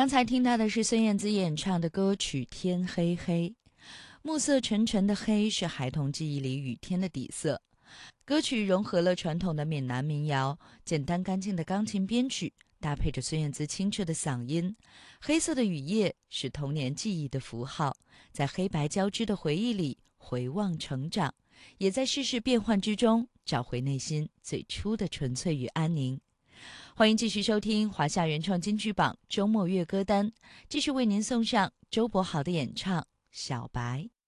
刚才听到的是孙燕姿演唱的歌曲《天黑黑》。暮色沉沉的黑是孩童记忆里雨天的底色。歌曲融合了传统的闽南民谣，简单干净的钢琴编曲搭配着孙燕姿清澈的嗓音。黑色的雨夜是童年记忆的符号，在黑白交织的回忆里回望成长，也在世事变幻之中找回内心最初的纯粹与安宁。欢迎继续收听华夏原创金曲榜周末乐歌单，继续为您送上周柏豪的演唱《小白》。